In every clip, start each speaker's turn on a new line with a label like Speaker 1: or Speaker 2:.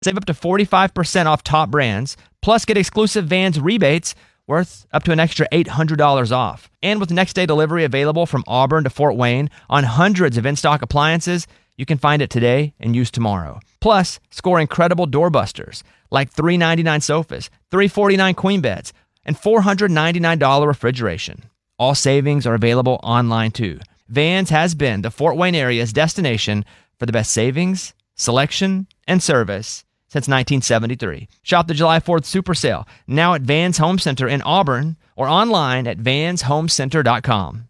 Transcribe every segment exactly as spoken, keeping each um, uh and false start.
Speaker 1: Save up to forty-five percent off top brands, plus get exclusive Vans rebates worth up to an extra eight hundred dollars off. And with next day delivery available from Auburn to Fort Wayne on hundreds of in-stock appliances, you can find it today and use tomorrow. Plus, score incredible doorbusters like three ninety-nine sofas, three forty-nine queen beds, and four hundred ninety-nine dollars refrigeration. All savings are available online too. Vans has been the Fort Wayne area's destination for the best savings, selection, and service since nineteen seventy-three. Shop the July fourth Super Sale now at Vans Home Center in Auburn or online at vans home center dot com.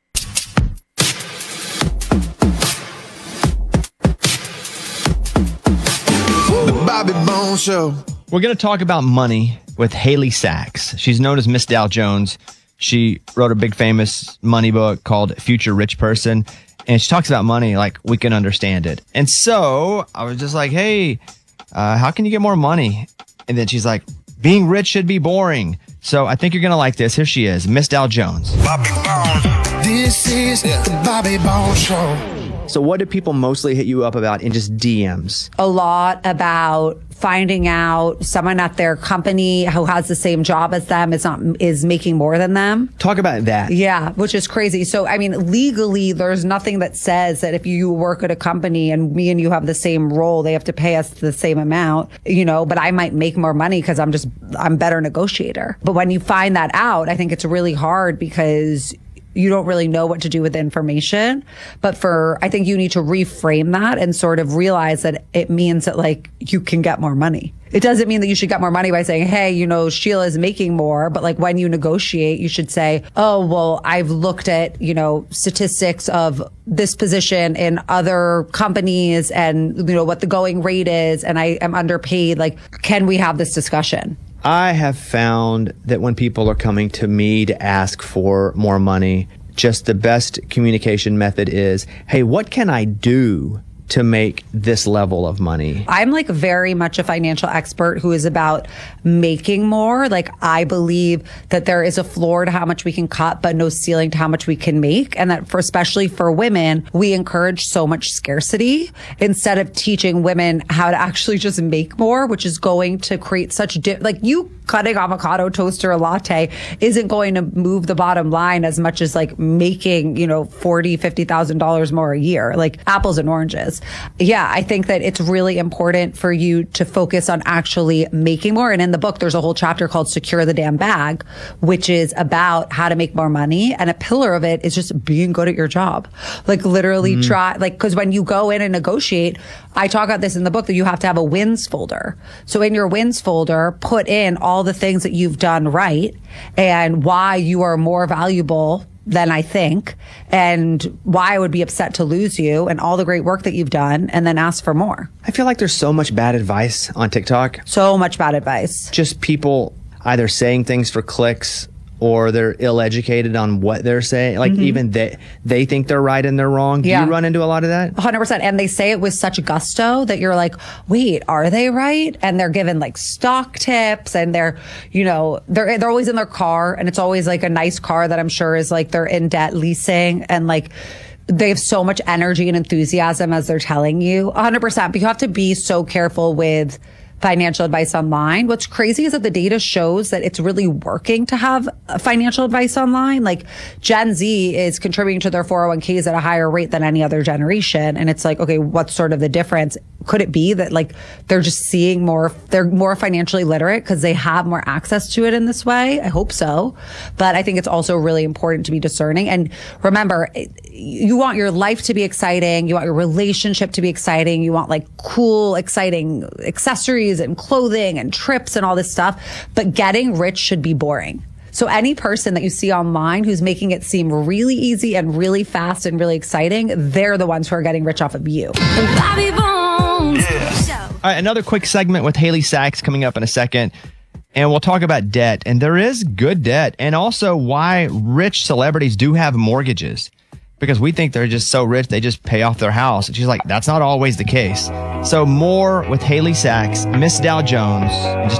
Speaker 2: The Bobby Bones Show.
Speaker 1: We're going to talk about money with Haley Sachs. She's known as Miss Dow Jones. She wrote a big famous money book called Future Rich Person, and she talks about money like we can understand it. And so I was just like, hey, uh, how can you get more money? And then she's like, being rich should be boring. So I think you're going to like this. Here she is, Miss Dow Jones.
Speaker 2: Bobby Bones. This is the Bobby Bones Show.
Speaker 3: So what do people mostly hit you up about in just D Ms?
Speaker 4: A lot about finding out someone at their company who has the same job as them is not is making more than them.
Speaker 3: Talk about that.
Speaker 4: Yeah, which is crazy. So, I mean, legally, there's nothing that says that if you work at a company and me and you have the same role, they have to pay us the same amount, you know, but I might make more money because I'm just, I'm a better negotiator. But when you find that out, I think it's really hard because you don't really know what to do with the information. But for, I think you need to reframe that and sort of realize that it means that like you can get more money. It doesn't mean that you should get more money by saying, hey, you know, Sheila is making more. But like when you negotiate, you should say, oh, well, I've looked at, you know, statistics of this position in other companies and, you know, what the going rate is. And I am underpaid. Like, can we have this discussion?
Speaker 3: I have found that when people are coming to me to ask for more money, just the best communication method is, hey, what can I do to make this level of money?
Speaker 4: I'm like very much a financial expert who is about making more. Like I believe that there is a floor to how much we can cut, but no ceiling to how much we can make. And that for, especially for women, we encourage so much scarcity instead of teaching women how to actually just make more, which is going to create such, di- like you cutting avocado toast or a latte isn't going to move the bottom line as much as like making, you know, forty, fifty thousand dollars more a year, like apples and oranges. Yeah, I think that it's really important for you to focus on actually making more. And in the book, there's a whole chapter called Secure the Damn Bag, which is about how to make more money. And a pillar of it is just being good at your job. Like literally mm. try, like, cause when you go in and negotiate, I talk about this in the book that you have to have a wins folder. So in your wins folder, put in all the things that you've done right and why you are more valuable than I think and why I would be upset to lose you and all the great work that you've done and then ask for more.
Speaker 3: I feel like there's so much bad advice on TikTok.
Speaker 4: So much bad advice.
Speaker 3: Just people either saying things for clicks or they're ill-educated on what they're saying. Like mm-hmm. even they they think they're right and they're wrong. Do yeah. you run into a lot of that?
Speaker 4: one hundred percent. And they say it with such gusto that you're like, wait, are they right? And they're given like stock tips and they're, you know, they're they're always in their car and it's always like a nice car that I'm sure is like they're in debt leasing and like they have so much energy and enthusiasm as they're telling you. one hundred percent. But you have to be so careful with financial advice online. What's crazy is that the data shows that it's really working to have financial advice online. Like Gen Z is contributing to their four oh one k's at a higher rate than any other generation. And it's like, okay, what's sort of the difference? Could it be that like they're just seeing more, they're more financially literate because they have more access to it in this way? I hope so. But I think it's also really important to be discerning. And remember, you want your life to be exciting. You want your relationship to be exciting. You want like cool, exciting accessories and clothing and trips and all this stuff. But getting rich should be boring. So any person that you see online who's making it seem really easy and really fast and really exciting, they're the ones who are getting rich off of you.
Speaker 1: Bobby Bones. Yeah. All right, another quick segment with Haley Sachs coming up in a second. And we'll talk about debt. And there is good debt. And also why rich celebrities do have mortgages. Because we think they're just so rich, they just pay off their house. And she's like, that's not always the case. So more with Haley Sachs, Miss Dow Jones, in just